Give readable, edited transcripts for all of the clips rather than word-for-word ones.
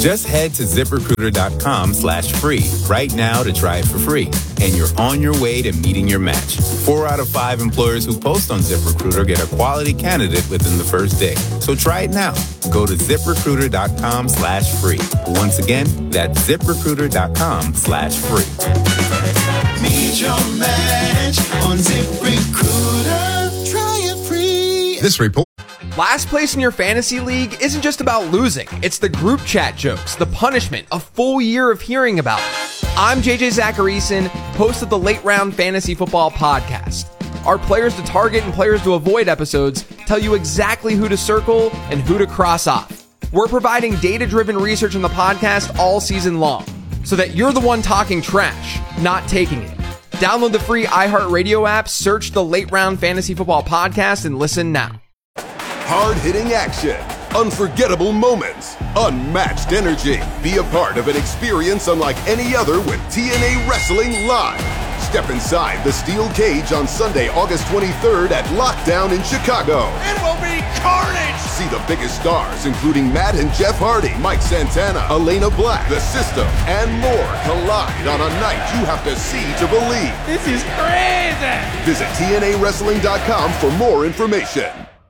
Just head to ZipRecruiter.com/free right now to try it for free. And you're on your way to meeting your match. 4 out of 5 employers who post on ZipRecruiter get a quality candidate within the first day. So try it now. Go to ZipRecruiter.com/free. Once again, that's ZipRecruiter.com/free. Meet your match on ZipRecruiter. Try it free. This report. Last place in your fantasy league isn't just about losing. It's the group chat jokes, the punishment, a full year of hearing about it. I'm JJ Zacharyson, host of the Late Round Fantasy Football Podcast. Our players to target and players to avoid episodes tell you exactly who to circle and who to cross off. We're providing data-driven research in the podcast all season long, so that you're the one talking trash, not taking it. Download the free iHeartRadio app, search the Late Round Fantasy Football Podcast, and listen now. Hard-hitting action, unforgettable moments, unmatched energy. Be a part of an experience unlike any other with TNA Wrestling Live. Step inside the steel cage on Sunday, August 23rd at Lockdown in Chicago. It will be carnage! See the biggest stars, including Matt and Jeff Hardy, Mike Santana, Elena Black, The System, and more collide on a night you have to see to believe. This is crazy! Visit TNAWrestling.com for more information.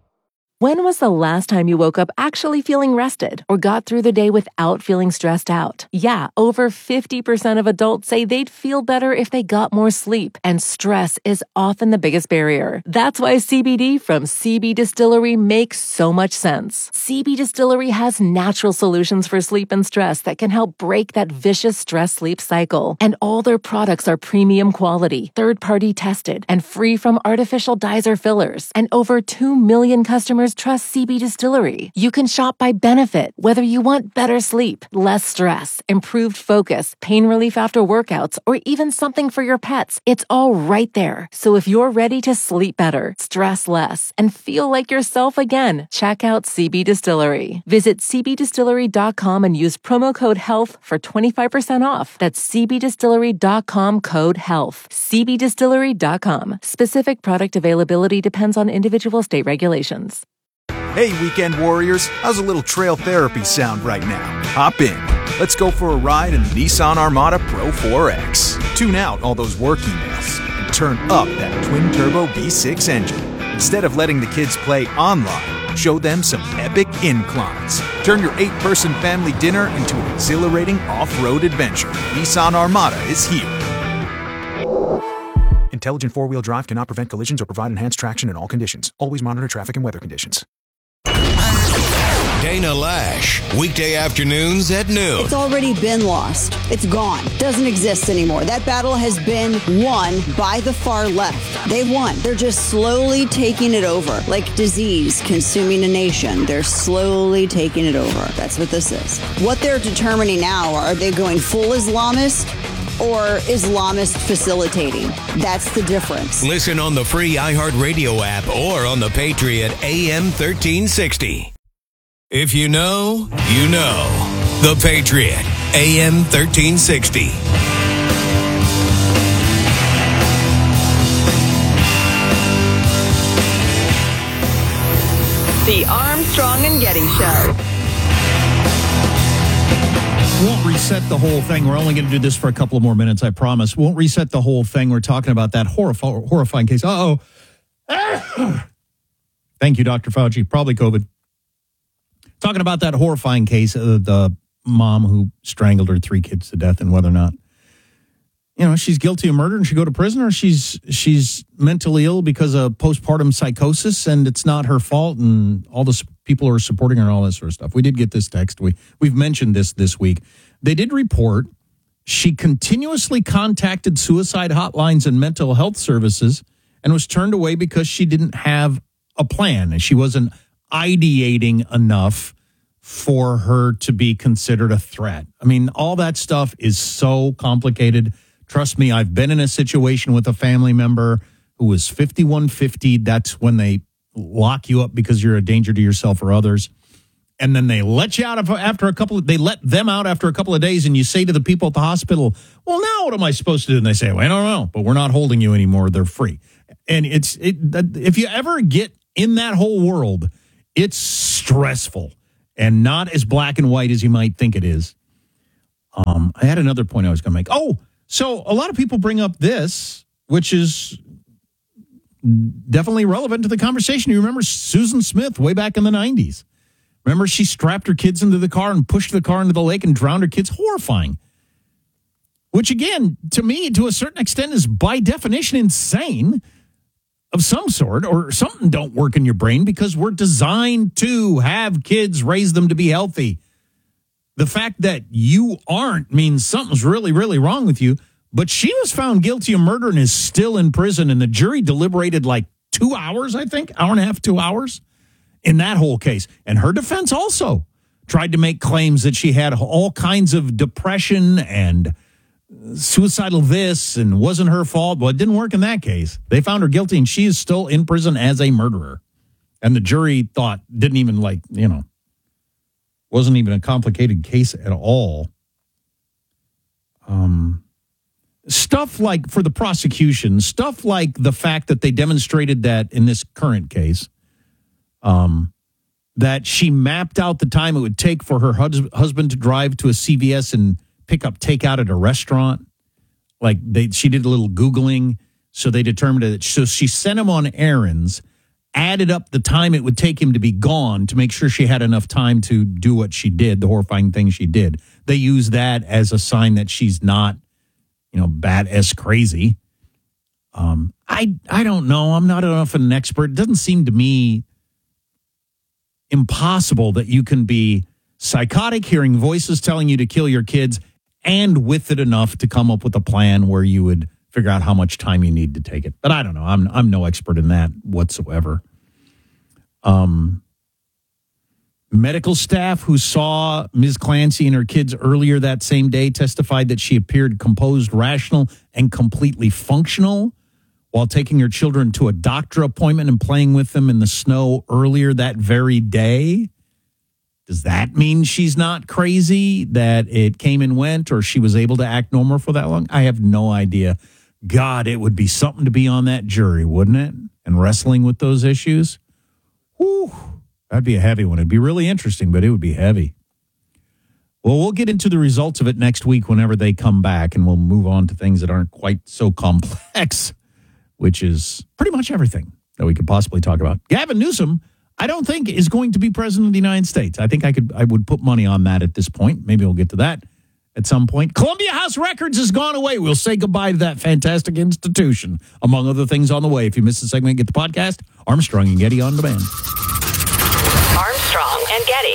When was the last time you woke up actually feeling rested or got through the day without feeling stressed out? Yeah, over 50% of adults say they'd feel better if they got more sleep, and stress is often the biggest barrier. That's why CBD from CB Distillery makes so much sense. CB Distillery has natural solutions for sleep and stress that can help break that vicious stress-sleep cycle. And all their products are premium quality, third-party tested, and free from artificial dyes or fillers. And over 2 million customers trust CB Distillery. You can shop by benefit, whether you want better sleep, less stress, improved focus, pain relief after workouts, or even something for your pets. It's all right there. So if you're ready to sleep better, stress less, and feel like yourself again, check out CB Distillery. Visit cbdistillery.com and use promo code HEALTH for 25% off. That's cbdistillery.com code HEALTH. cbdistillery.com. Specific product availability depends on individual state regulations. Hey, weekend warriors, how's a little trail therapy sound right now? Hop in. Let's go for a ride in the Nissan Armada Pro 4X. Tune out all those work emails and turn up that twin-turbo V6 engine. Instead of letting the kids play online, show them some epic inclines. Turn your 8-person family dinner into an exhilarating off-road adventure. Nissan Armada is here. Intelligent four-wheel drive cannot prevent collisions or provide enhanced traction in all conditions. Always monitor traffic and weather conditions. Dana Lash, weekday afternoons at noon. It's already been lost. It's gone. Doesn't exist anymore. That battle has been won by the far left. They've won. They're just slowly taking it over. Like disease consuming a nation. They're slowly taking it over. That's what this is. What they're determining now, are they going full Islamist or Islamist facilitating? That's the difference. Listen on the free iHeartRadio app or on the Patriot AM 1360. If you know, you know. The Patriot AM 1360. The Armstrong and Getty Show. Won't reset the whole thing. We're only going to do this for a couple of more minutes, I promise. Won't reset the whole thing. We're talking about that horrifying case. Uh-oh. Thank you, Dr. Fauci. Probably COVID. Talking about that horrifying case of the mom who strangled her 3 kids to death, and whether or not, you know, she's guilty of murder and should go to prison, or she's mentally ill because of postpartum psychosis and it's not her fault, and all the people are supporting her and all that sort of stuff. We did get this text. We've mentioned this week. They did report she continuously contacted suicide hotlines and mental health services and was turned away because she didn't have a plan and she wasn't ideating enough for her to be considered a threat. I mean, all that stuff is so complicated. Trust me, I've been in a situation with a family member who was 5150. That's when they lock you up because you're a danger to yourself or others. And then they let you out after a couple of days, and you say to the people at the hospital, well, now what am I supposed to do? And they say, well, I don't know, but we're not holding you anymore. They're free. And if you ever get in that whole world, it's stressful. and not as black and white as you might think it is. I had another point I was going to make. Oh, so a lot of people bring up this, which is definitely relevant to the conversation. You remember Susan Smith way back in the 90s. Remember, she strapped her kids into the car and pushed the car into the lake and drowned her kids. Horrifying. Which, again, to me, to a certain extent, is by definition insane of some sort, or something don't work in your brain, because we're designed to have kids, raise them to be healthy. The fact that you aren't means something's really, really wrong with you. But she was found guilty of murder and is still in prison, and the jury deliberated like 2 hours, I think, hour and a half, 2 hours in that whole case. And her defense also tried to make claims that she had all kinds of depression and suicidal this and wasn't her fault. Well, it didn't work in that case. They found her guilty, and she is still in prison as a murderer. And the jury thought, didn't even wasn't even a complicated case at all. Stuff like, for the prosecution, stuff like the fact that they demonstrated that in this current case, that she mapped out the time it would take for her husband to drive to a CVS and pick up takeout at a restaurant. Like she did a little Googling, so they determined it. So she sent him on errands, added up the time it would take him to be gone to make sure she had enough time to do what she did, the horrifying thing she did. They use that as a sign that she's not, badass crazy. I don't know. I'm not enough of an expert. It doesn't seem to me impossible that you can be psychotic, hearing voices telling you to kill your kids, and with it enough to come up with a plan where you would figure out how much time you need to take it. But I don't know. I'm no expert in that whatsoever. Medical staff who saw Ms. Clancy and her kids earlier that same day testified that she appeared composed, rational, and completely functional while taking her children to a doctor appointment and playing with them in the snow earlier that very day. Does that mean she's not crazy, that it came and went, or she was able to act normal for that long? I have no idea. God, it would be something to be on that jury, wouldn't it? And wrestling with those issues. Whew. That'd be a heavy one. It'd be really interesting, but it would be heavy. Well, we'll get into the results of it next week whenever they come back, and we'll move on to things that aren't quite so complex, which is pretty much everything that we could possibly talk about. Gavin Newsom, I don't think, is going to be president of the United States. I think I would put money on that at this point. Maybe we'll get to that at some point. Columbia House Records has gone away. We'll say goodbye to that fantastic institution, among other things on the way. If you missed the segment, get the podcast. Armstrong and Getty on demand. Armstrong and Getty.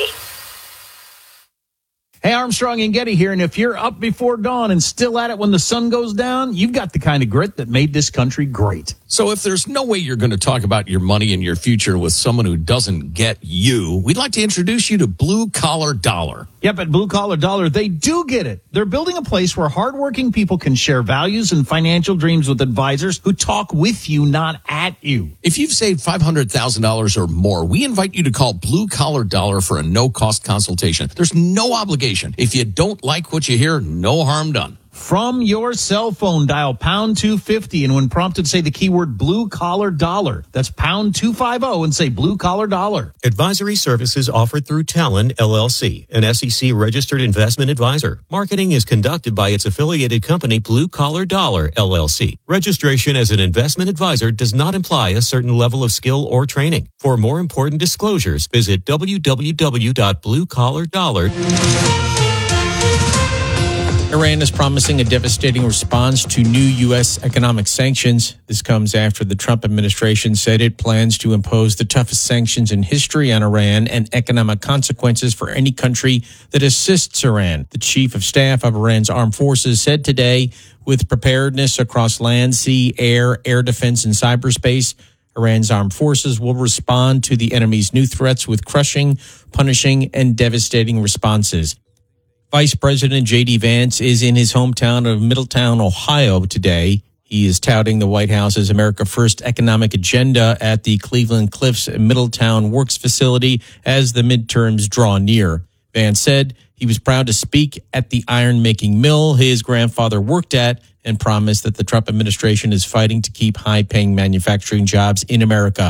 Hey, Armstrong and Getty here, and if you're up before dawn and still at it when the sun goes down, you've got the kind of grit that made this country great. So if there's no way you're going to talk about your money and your future with someone who doesn't get you, we'd like to introduce you to Blue Collar Dollar. Yep, at Blue Collar Dollar, they do get it. They're building a place where hardworking people can share values and financial dreams with advisors who talk with you, not at you. If you've saved $500,000 or more, we invite you to call Blue Collar Dollar for a no-cost consultation. There's no obligation. If you don't like what you hear, no harm done. From your cell phone, dial pound 250, and when prompted, say the keyword Blue Collar Dollar. That's pound 250 and say Blue Collar Dollar. Advisory services offered through Talon, LLC, an SEC-registered investment advisor. Marketing is conducted by its affiliated company, Blue Collar Dollar, LLC. Registration as an investment advisor does not imply a certain level of skill or training. For more important disclosures, visit www.bluecollardollar.com. Iran is promising a devastating response to new U.S. economic sanctions. This comes after the Trump administration said it plans to impose the toughest sanctions in history on Iran and economic consequences for any country that assists Iran. The chief of staff of Iran's armed forces said today, with preparedness across land, sea, air defense, and cyberspace, Iran's armed forces will respond to the enemy's new threats with crushing, punishing, and devastating responses. Vice President J.D. Vance is in his hometown of Middletown, Ohio today. He is touting the White House's America First economic agenda at the Cleveland Cliffs Middletown Works facility as the midterms draw near. Vance said he was proud to speak at the iron-making mill his grandfather worked at and promised that the Trump administration is fighting to keep high-paying manufacturing jobs in America.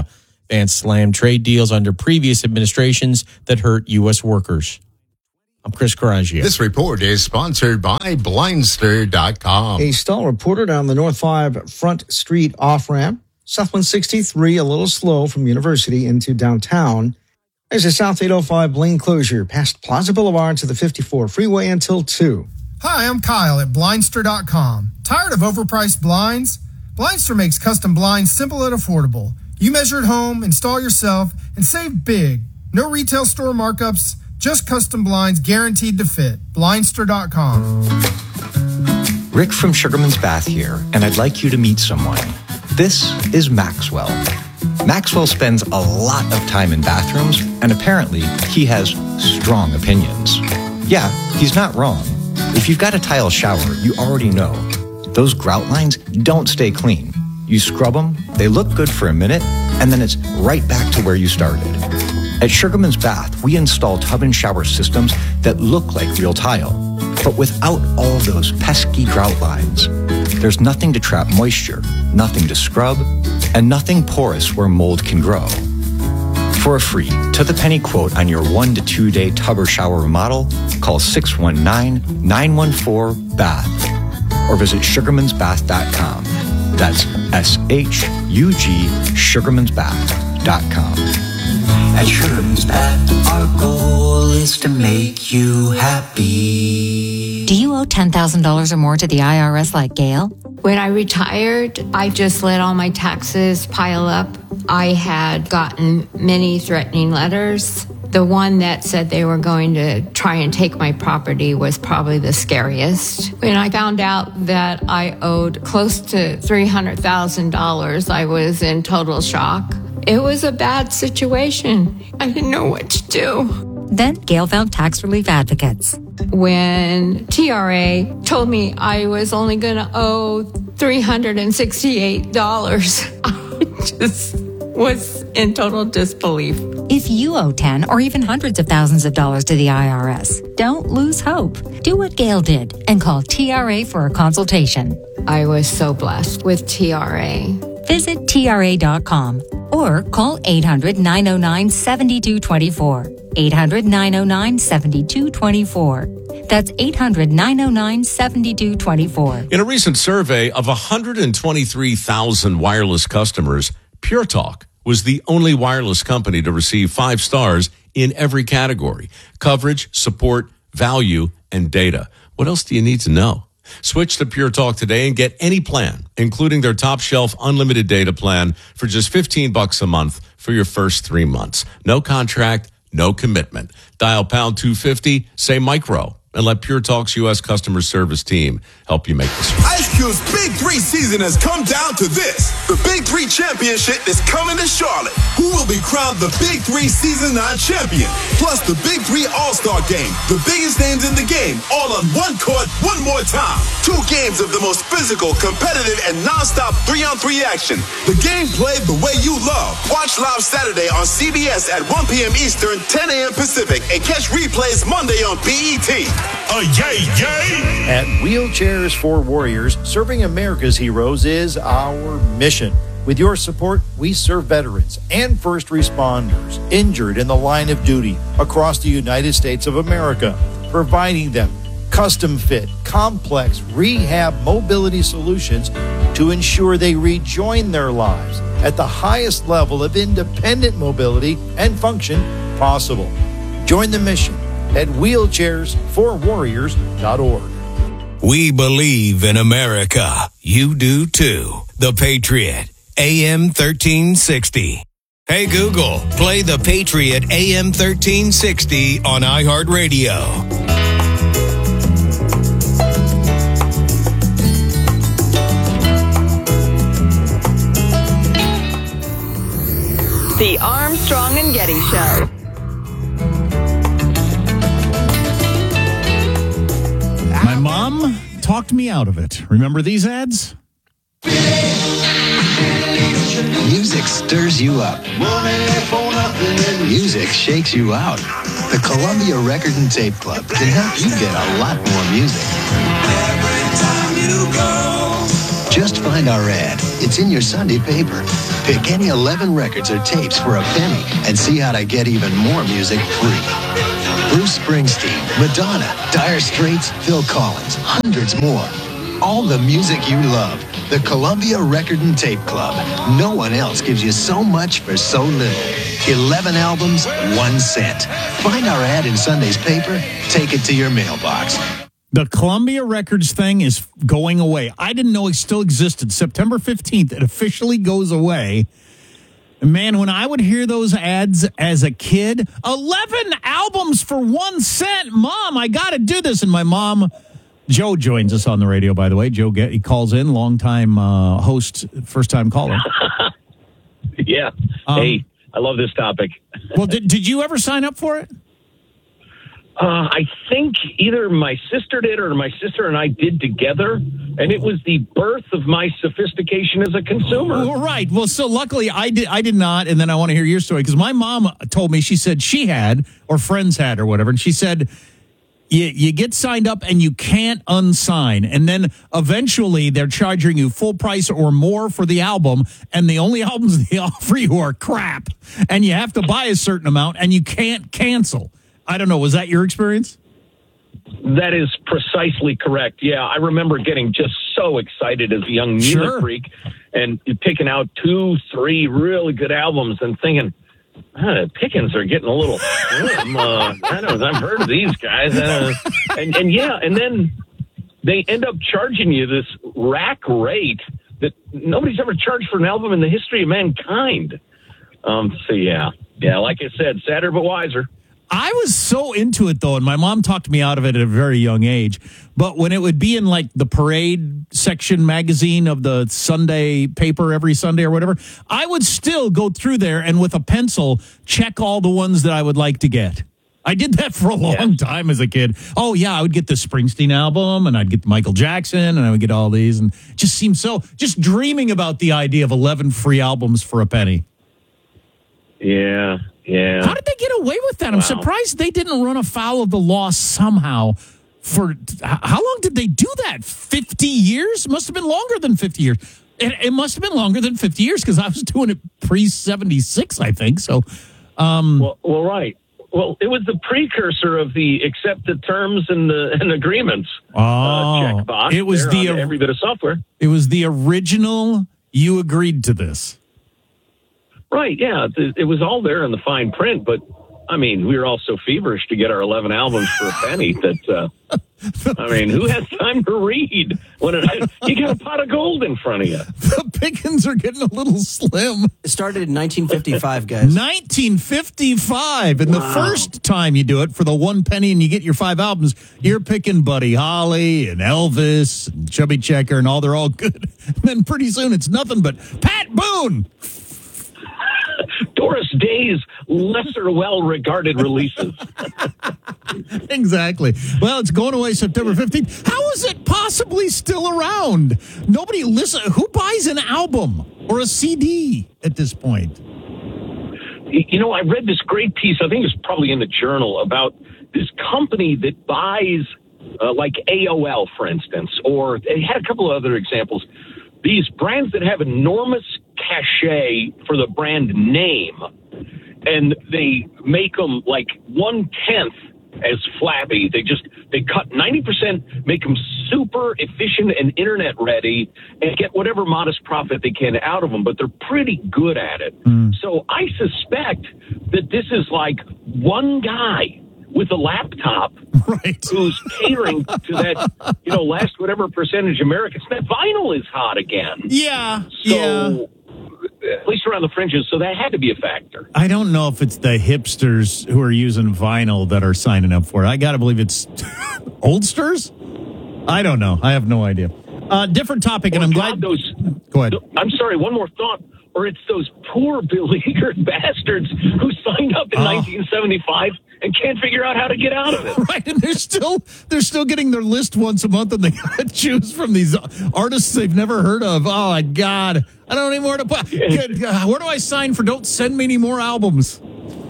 Vance slammed trade deals under previous administrations that hurt U.S. workers. I'm Chris Coraggio. This report is sponsored by Blindster.com. A stall reported on the North 5 Front Street off-ramp. South 163 a little slow from University into downtown. There's a South 805 lane closure past Plaza Boulevard to the 54 freeway until 2. Hi, I'm Kyle at Blindster.com. Tired of overpriced blinds? Blindster makes custom blinds simple and affordable. You measure at home, install yourself, and save big. No retail store markups, just custom blinds guaranteed to fit. Blindster.com. Rick from Sugarman's Bath here, and I'd like you to meet someone. This is Maxwell. Maxwell spends a lot of time in bathrooms, and apparently he has strong opinions. Yeah, he's not wrong. If you've got a tile shower, you already know. Those grout lines don't stay clean. You scrub them, they look good for a minute, and then it's right back to where you started. At Sugarman's Bath, we install tub and shower systems that look like real tile, but without all those pesky grout lines. There's nothing to trap moisture, nothing to scrub, and nothing porous where mold can grow. For a free, to-the-penny quote on your 1 to 2 day tub or shower remodel, call 619-914-BATH or visit sugarmansbath.com. That's S-H-U-G, sugarmansbath.com. At Sugarman's Bath, our goal is to make you happy. Do you owe $10,000 or more to the IRS like Gail? When I retired, I just let all my taxes pile up. I had gotten many threatening letters. The one that said they were going to try and take my property was probably the scariest. When I found out that I owed close to $300,000, I was in total shock. It was a bad situation. I didn't know what to do. Then Gail found Tax Relief Advocates. When TRA told me I was only going to owe $368, I just was in total disbelief. If you owe 10 or even hundreds of thousands of dollars to the IRS, don't lose hope. Do what Gail did and call TRA for a consultation. I was so blessed with TRA. Visit TRA.com or call 800-909-7224. 800-909-7224. That's 800-909-7224. In a recent survey of 123,000 wireless customers, Pure Talk was the only wireless company to receive 5 stars in every category: coverage, support, value, and data. What else do you need to know? Switch to Pure Talk today and get any plan, including their top shelf unlimited data plan for just $15 a month for your first 3 months. No contract, no commitment. Dial pound 250, say micro, and let Pure Talk's U.S. customer service team help you make this. Ice Cube's Big 3 season has come down to this. The Big 3 Championship is coming to Charlotte. Who will be crowned the Big 3 Season 9 champion? Plus the Big 3 All-Star Game. The biggest names in the game, all on one court, one more time. 2 games of the most physical, competitive, and non-stop 3-on-3 action. The game played the way you love. Watch live Saturday on CBS at 1 p.m. Eastern, 10 a.m. Pacific, and catch replays Monday on BET. Yay, yay! At Wheelchairs for Warriors, serving America's heroes is our mission. With your support, we serve veterans and first responders injured in the line of duty across the United States of America, providing them custom fit, complex rehab mobility solutions to ensure they rejoin their lives at the highest level of independent mobility and function possible. Join the mission at wheelchairsforwarriors.org. We believe in America. You do too. The Patriot, AM 1360. Hey Google, play The Patriot AM 1360 on iHeartRadio. The Armstrong and Getty Show. My mom talked me out of it. Remember these ads? Music stirs you up. Music shakes you out. The Columbia Record and Tape Club can help you get a lot more music. Every time you go. Just find our ad. It's in your Sunday paper. Pick any 11 records or tapes for a penny and see how to get even more music free. Bruce Springsteen, Madonna, Dire Straits, Phil Collins, hundreds more. All the music you love. The Columbia Record and Tape Club. No one else gives you so much for so little. 11 albums, 1 cent. Find our ad in Sunday's paper. Take it to your mailbox. The Columbia Records thing is going away. I didn't know it still existed. September 15th, it officially goes away. Man, when I would hear those ads as a kid, 11 albums for 1 cent. Mom, I got to do this. And my mom, Joe, joins us on the radio, by the way. Joe, he calls in, longtime host, first-time caller. Yeah. Hey, I love this topic. Well, did you ever sign up for it? I think either my sister did or my sister and I did together, and it was the birth of my sophistication as a consumer. Well, right. Well, so luckily I did not, and then I want to hear your story, because my mom told me, she said she had, or friends had, or whatever, and she said, you get signed up and you can't unsign, and then eventually they're charging you full price or more for the album, and the only albums they offer you are crap, and you have to buy a certain amount, and you can't cancel. I don't know. Was that your experience? That is precisely correct. Yeah, I remember getting just so excited as a young music freak and picking out 2, 3 really good albums and thinking, pickings are getting a little slim. I've heard of these guys. And then they end up charging you this rack rate that nobody's ever charged for an album in the history of mankind. Yeah, like I said, sadder but wiser. I was so into it, though, and my mom talked me out of it at a very young age. But when it would be in, like, the parade section magazine of the Sunday paper every Sunday or whatever, I would still go through there and with a pencil check all the ones that I would like to get. I did that for a long time as a kid. Oh, yeah, I would get the Springsteen album, and I'd get Michael Jackson, and I would get all these. And it just seemed so, just dreaming about the idea of 11 free albums for a penny. Yeah. How did they get away with that? I'm surprised they didn't run afoul of the law somehow. For how long did they do that? 50 years? Must have been longer than 50 years. It must have been longer than 50 years because I was doing it pre-76, I think. So, well, right. Well, it was the precursor of the accepted terms and agreements checkbox. It was every bit of software. It was the original. You agreed to this. Right, yeah. It was all there in the fine print, but, I mean, we were all so feverish to get our 11 albums for a penny that, who has time to read when you got a pot of gold in front of you? The pickings are getting a little slim. It started in 1955, guys. 1955. And the first time you do it for the 1 penny and you get your 5 albums, you're picking Buddy Holly and Elvis and Chubby Checker and they're all good. And then pretty soon it's nothing but Pat Boone. Doris Day's lesser well-regarded releases. Exactly. Well, it's going away September 15th. How is it possibly still around? Nobody listen. Who buys an album or a CD at this point? You know, I read this great piece, I think it's probably in the Journal, about this company that buys, like AOL, for instance, or they had a couple of other examples. These brands that have enormous cachet for the brand name, and they make them like 1/10 as flabby. They cut 90%, make them super efficient and internet ready, and get whatever modest profit they can out of them, but they're pretty good at it. So I suspect that this is like one guy with a laptop who's catering to that, last whatever percentage Americans. That vinyl is hot again. Yeah. So, at least around the fringes, so that had to be a factor. I don't know if it's the hipsters who are using vinyl that are signing up for it. I got to believe it's oldsters? I don't know. I have no idea. Different topic, and I'm glad... Go ahead. I'm sorry, one more thought. Or it's those poor beleaguered bastards who signed up in 1975 and can't figure out how to get out of it. Right, and they're still getting their list once a month, and they got to choose from these artists they've never heard of. Oh, my God. I don't know where to put. Where do I sign for don't send me any more albums?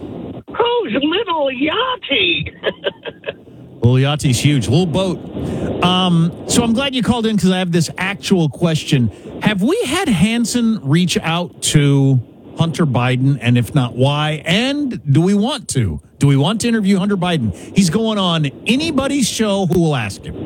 Who's Little Yachty? Little Yachty's huge. Little boat. So I'm glad you called in because I have this actual question. Have we had Hansen reach out to Hunter Biden? And if not, why? And do we want to? Do we want to interview Hunter Biden? He's going on anybody's show who will ask him.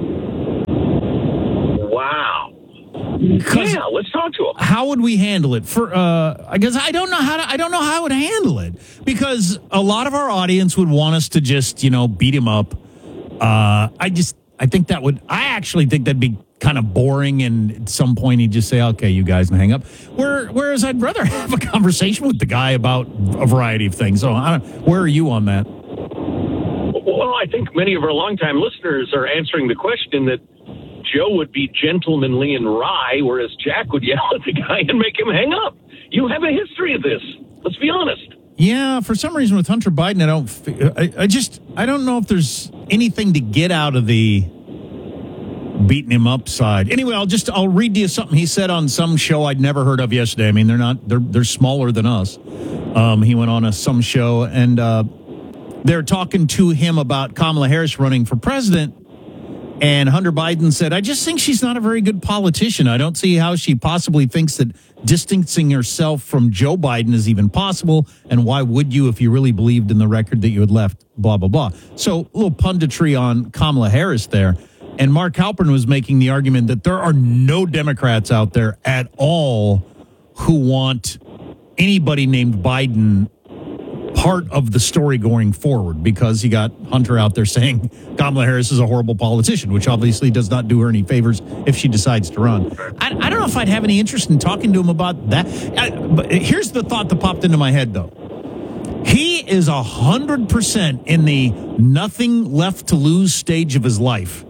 Wow. Yeah, let's talk to him. How would we handle it? I guess I don't know how I would handle it because a lot of our audience would want us to just, beat him up. I actually think that'd be kind of boring, and at some point he'd just say, okay, you guys, and hang up. Whereas I'd rather have a conversation with the guy about a variety of things. So where are you on that? Well, I think many of our longtime listeners are answering the question that Joe would be gentlemanly and wry, whereas Jack would yell at the guy and make him hang up. You have a history of this. Let's be honest. Yeah, for some reason with Hunter Biden, I don't know if there's anything to get out of the beating him up side. Anyway, I'll read you something he said on some show I'd never heard of yesterday. I mean, they're smaller than us. He went on some show and they're talking to him about Kamala Harris running for president. And Hunter Biden said, I just think she's not a very good politician. I don't see how she possibly thinks that distancing herself from Joe Biden is even possible. And why would you if you really believed in the record that you had left, blah, blah, blah. So a little punditry on Kamala Harris there. And Mark Halpern was making the argument that there are no Democrats out there at all who want anybody named Biden part of the story going forward because you got Hunter out there saying Kamala Harris is a horrible politician, which obviously does not do her any favors if she decides to run. I don't know if I'd have any interest in talking to him about that. But here's the thought that popped into my head, though. He is 100% in the nothing left to lose stage of his life.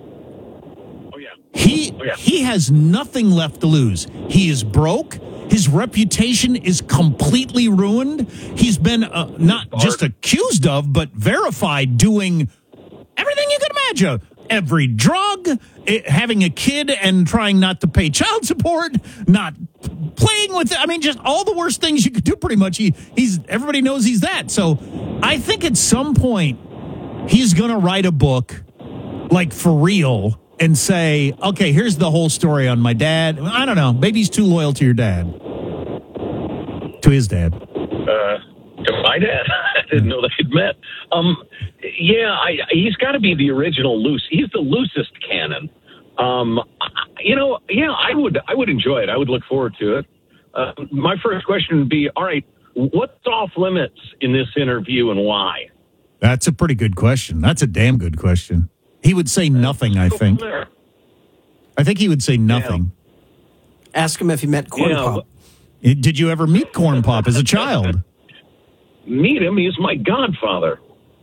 He has nothing left to lose. He is broke. His reputation is completely ruined. He's been not just accused of, but verified doing everything you could imagine. Every drug, having a kid and trying not to pay child support, not playing with it. I mean, just all the worst things you could do pretty much. Everybody knows he's that. So I think at some point he's going to write a book, like for real, and say, okay, here's the whole story on my dad. I don't know. Maybe he's too loyal to your dad. To his dad. To my dad? I didn't know they'd met. He's got to be the original loose. He's the loosest cannon. I would enjoy it. I would look forward to it. My first question would be, all right, what's off limits in this interview and why? That's a pretty good question. That's a damn good question. He would say nothing, I think. I think he would say nothing. Yeah. Ask him if he met Corn Pop. Did you ever meet Corn Pop as a child? Meet him? He's my godfather.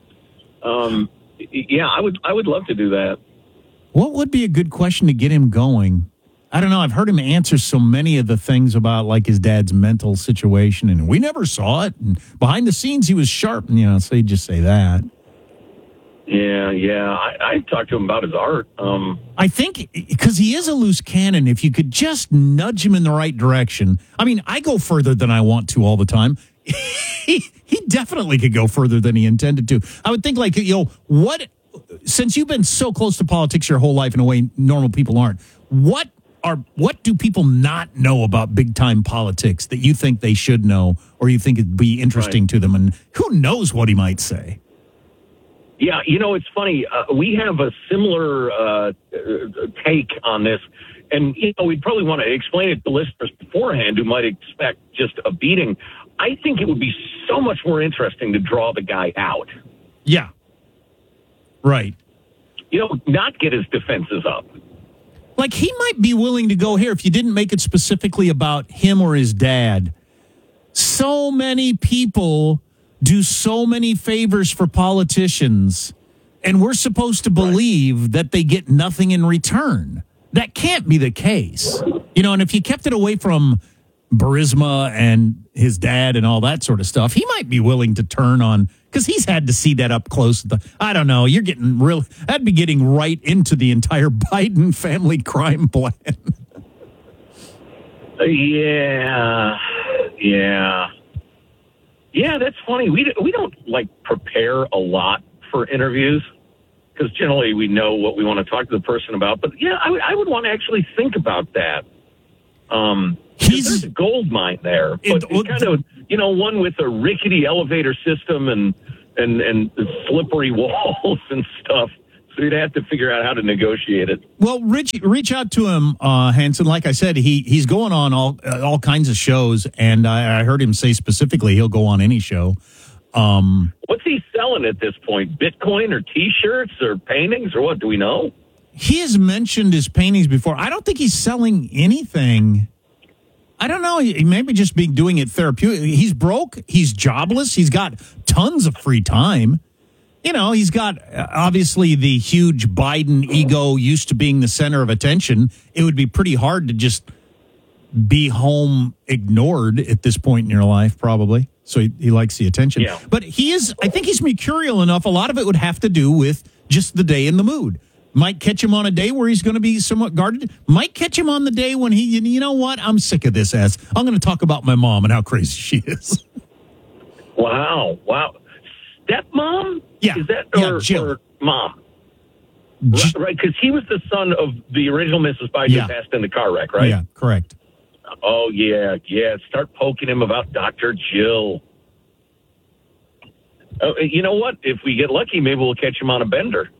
I would love to do that. What would be a good question to get him going? I don't know. I've heard him answer so many of the things about like his dad's mental situation, and we never saw it. And behind the scenes, he was sharp, so he'd just say that. Yeah. I talked to him about his art. I think because he is a loose cannon, if you could just nudge him in the right direction. I mean, I go further than I want to all the time. He definitely could go further than he intended to. I would think since you've been so close to politics your whole life in a way normal people aren't, what do people not know about big time politics that you think they should know or you think it'd be interesting to them? And who knows what he might say? Yeah, it's funny. We have a similar take on this. And, we'd probably want to explain it to listeners beforehand who might expect just a beating. I think it would be so much more interesting to draw the guy out. Yeah. Right. Not get his defenses up. Like, he might be willing to go here if you didn't make it specifically about him or his dad. So many people do so many favors for politicians, and we're supposed to believe that they get nothing in return. That can't be the case. And if you kept it away from Burisma and his dad and all that sort of stuff, he might be willing to turn on, because he's had to see that up close. I don't know. You're getting that'd be getting right into the entire Biden family crime plan. Yeah, that's funny. We don't prepare a lot for interviews because generally we know what we want to talk to the person about. But yeah, I would want to actually think about that. There's a gold mine there, but it's kind of, one with a rickety elevator system and slippery walls and stuff. So you'd have to figure out how to negotiate it. Well, reach out to him, Hanson. Like I said, he's going on all kinds of shows, and I heard him say specifically he'll go on any show. What's he selling at this point? Bitcoin or T-shirts or paintings or what? Do we know? He has mentioned his paintings before. I don't think he's selling anything. I don't know. He may be just doing it therapeutic. He's broke. He's jobless. He's got tons of free time. He's got obviously the huge Biden ego, used to being the center of attention. It would be pretty hard to just be home ignored at this point in your life, probably. So he likes the attention. Yeah. But I think he's mercurial enough. A lot of it would have to do with just the day and the mood. Might catch him on a day where he's going to be somewhat guarded. Might catch him on the day when you know what? I'm sick of this ass. I'm going to talk about my mom and how crazy she is. Wow. Stepmom? Yeah. Is that Jill. or mom? Right, because he was the son of the original Mrs. Biden who passed in the car wreck, right? Yeah, correct. Oh, yeah. Start poking him about Dr. Jill. Oh, you know what? If we get lucky, maybe we'll catch him on a bender.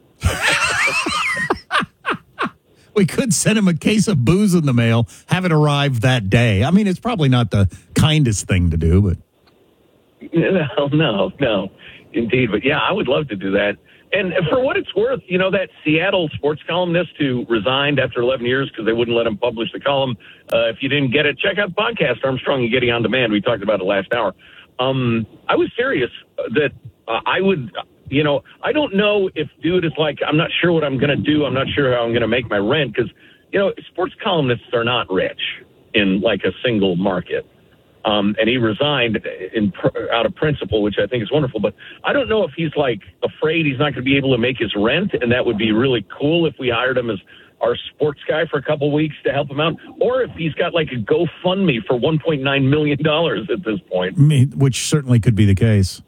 We could send him a case of booze in the mail, have it arrive that day. I mean, it's probably not the kindest thing to do, but... No, indeed. But, yeah, I would love to do that. And for what it's worth, that Seattle sports columnist who resigned after 11 years because they wouldn't let him publish the column, if you didn't get it, check out the podcast, Armstrong and Getty On Demand. We talked about it last hour. I was serious that I would... I don't know if dude is like, I'm not sure what I'm going to do. I'm not sure how I'm going to make my rent because, sports columnists are not rich in like a single market. And he resigned out of principle, which I think is wonderful. But I don't know if he's like afraid he's not going to be able to make his rent. And that would be really cool if we hired him as our sports guy for a couple of weeks to help him out. Or if he's got like a GoFundMe for $1.9 million at this point. Which certainly could be the case.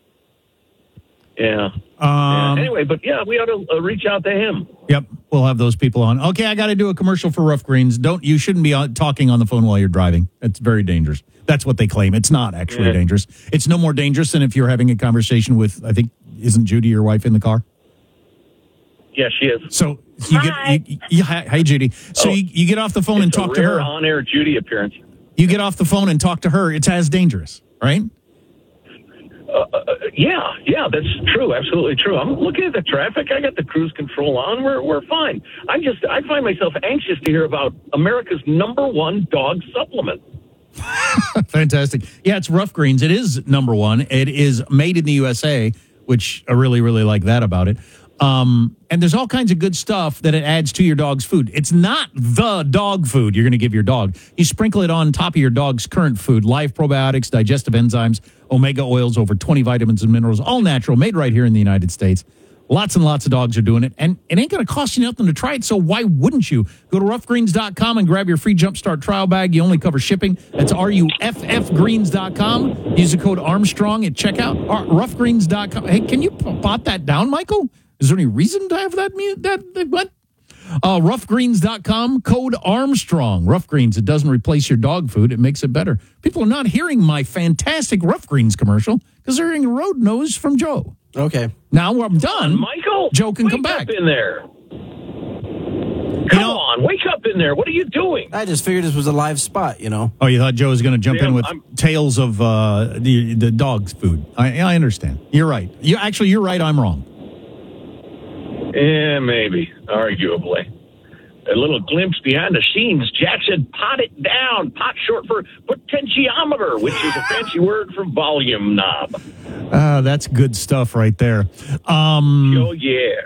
Yeah. Anyway, but yeah, we ought to reach out to him. Yep, we'll have those people on. Okay, I got to do a commercial for Rough Greens. You shouldn't be talking on the phone while you're driving. It's very dangerous. That's what they claim. It's not actually dangerous. It's no more dangerous than if you're having a conversation with, I think, isn't Judy your wife in the car? Yeah, she is. So hi, Judy. So you get off the phone and talk to her. On-air Judy appearance. You get off the phone and talk to her. It's as dangerous, right? Yeah, that's true. Absolutely true. I'm looking at the traffic. I got the cruise control on. We're fine. I find myself anxious to hear about America's #1 dog supplement. Fantastic. Yeah, it's Rough Greens. It is #1. It is made in the USA, which I really, really like that about it. And there's all kinds of good stuff that it adds to your dog's food. It's not the dog food you're going to give your dog. You sprinkle it on top of your dog's current food, live probiotics, digestive enzymes, omega oils, over 20 vitamins and minerals, all natural, made right here in the United States. Lots and lots of dogs are doing it, and it ain't going to cost you nothing to try it, so why wouldn't you? Go to roughgreens.com and grab your free Jumpstart trial bag. You only cover shipping. That's RUFFgreens.com. Use the code Armstrong at checkout. Roughgreens.com. Hey, can you pop that down, Michael? Is there any reason to have that? What? Roughgreens.com, code Armstrong. Rough Greens, it doesn't replace your dog food. It makes it better. People are not hearing my fantastic Rough Greens commercial because they're hearing a road nose from Joe. Okay. Now I'm done. Michael, Joe can come back. Wake up in there. Come on, wake up in there. What are you doing? I just figured this was a live spot, Oh, you thought Joe was going to jump in with tales of the dog's food. I understand. You're right. You're right. I'm wrong. Yeah, maybe. Arguably. A little glimpse behind the scenes. Jack said, pot it down. Pot short for potentiometer, which is a fancy word for volume knob. That's good stuff right there. Oh, yeah.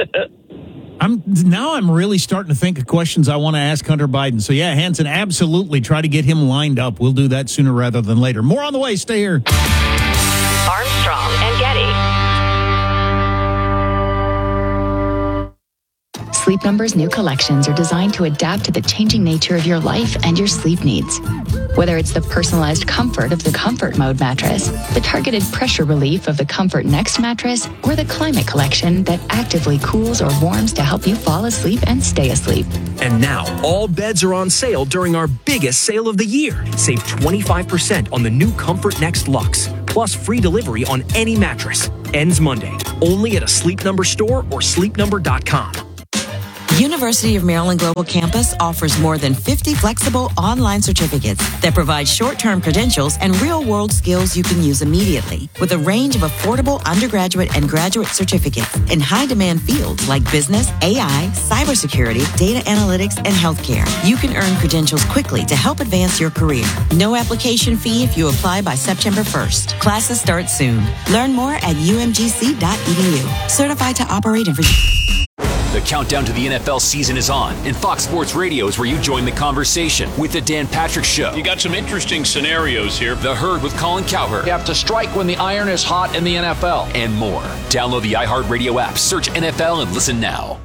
I'm really starting to think of questions I want to ask Hunter Biden. So, yeah, Hanson, absolutely try to get him lined up. We'll do that sooner rather than later. More on the way. Stay here. Armstrong and Getty. Sleep Number's new collections are designed to adapt to the changing nature of your life and your sleep needs. Whether it's the personalized comfort of the Comfort Mode mattress, the targeted pressure relief of the Comfort Next mattress, or the Climate Collection that actively cools or warms to help you fall asleep and stay asleep. And now, all beds are on sale during our biggest sale of the year. Save 25% on the new Comfort Next Luxe, plus free delivery on any mattress. Ends Monday, only at a Sleep Number store or sleepnumber.com. University of Maryland Global Campus offers more than 50 flexible online certificates that provide short-term credentials and real-world skills you can use immediately, with a range of affordable undergraduate and graduate certificates in high-demand fields like business, AI, cybersecurity, data analytics, and healthcare. You can earn credentials quickly to help advance your career. No application fee if you apply by September 1st. Classes start soon. Learn more at umgc.edu. Certified to operate in Virginia. The countdown to the NFL season is on, and Fox Sports Radio is where you join the conversation with the Dan Patrick Show. You got some interesting scenarios here. The Herd with Colin Cowherd. You have to strike when the iron is hot in the NFL. And more. Download the iHeartRadio app, search NFL, and listen now.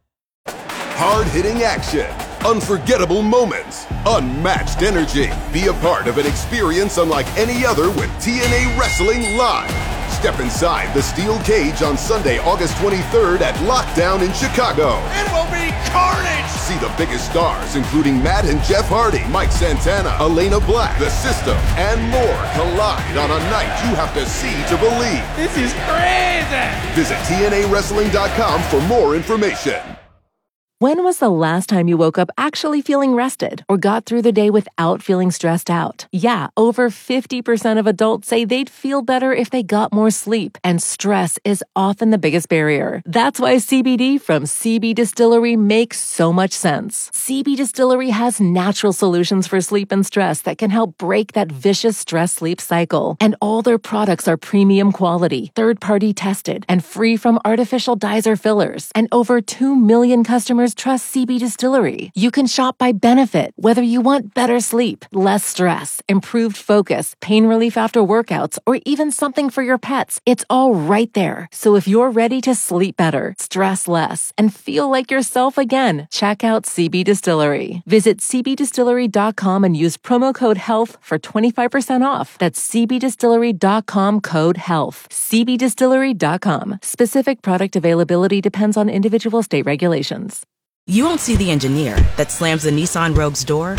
Hard-hitting action, unforgettable moments, unmatched energy. Be a part of an experience unlike any other with TNA Wrestling Live. Step inside the steel cage on Sunday, August 23rd at Lockdown in Chicago. It will be carnage! See the biggest stars, including Matt and Jeff Hardy, Mike Santana, Elena Black, The System, and more collide on a night you have to see to believe. This is crazy! Visit TNAWrestling.com for more information. When was the last time you woke up actually feeling rested or got through the day without feeling stressed out? Yeah, over 50% of adults say they'd feel better if they got more sleep, and stress is often the biggest barrier. That's why CBD from CB Distillery makes so much sense. CB Distillery has natural solutions for sleep and stress that can help break that vicious stress-sleep cycle. And all their products are premium quality, third-party tested, and free from artificial dyes or fillers. And over 2 million customers trust CB Distillery. You can shop by benefit, whether you want better sleep, less stress, improved focus, pain relief after workouts, or even something for your pets. It's all right there. So if you're ready to sleep better, stress less, and feel like yourself again, check out CB Distillery. Visit cbdistillery.com and use promo code HEALTH for 25% off. That's cbdistillery.com, code HEALTH. cbdistillery.com. Specific product availability depends on individual state regulations. You won't see the engineer that slams the Nissan Rogue's door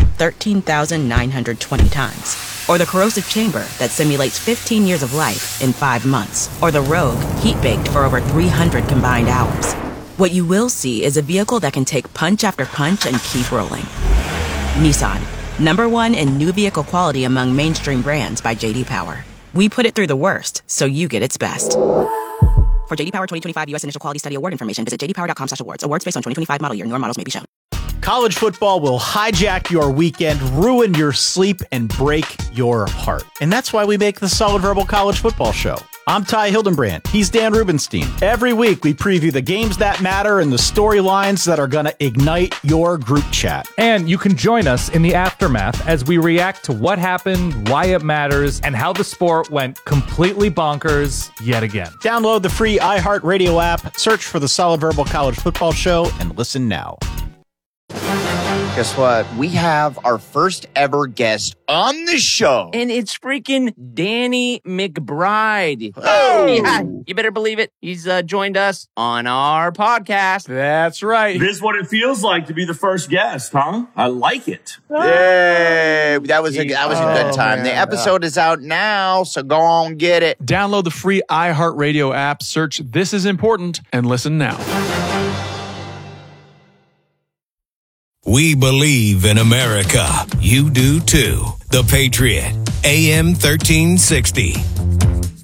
13,920 times. Or the corrosive chamber that simulates 15 years of life in 5 months. Or the Rogue heat-baked for over 300 combined hours. What you will see is a vehicle that can take punch after punch and keep rolling. Nissan, #1 in new vehicle quality among mainstream brands by J.D. Power. We put it through the worst, so you get its best. For J.D. Power 2025 U.S. Initial Quality Study Award information, visit jdpower.com/awards. Awards based on 2025 model year. Newer models may be shown. College football will hijack your weekend, ruin your sleep, and break your heart. And that's why we make the Solid Verbal College Football Show. I'm Ty Hildenbrand. He's Dan Rubenstein. Every week, we preview the games that matter and the storylines that are going to ignite your group chat. And you can join us in the aftermath as we react to what happened, why it matters, and how the sport went completely bonkers yet again. Download the free iHeartRadio app, search for the Solid Verbal College Football Show, and listen now. Guess what? We have our first ever guest on the show. And it's freaking Danny McBride. Oh! Yeah, you better believe it. He's joined us on our podcast. That's right. This is what it feels like to be the first guest, huh? I like it. Yay! That was a good time. Man. The episode is out now, so go on, get it. Download the free iHeartRadio app, search This Is Important, and listen now. We believe in America. You do too. The Patriot. AM 1360.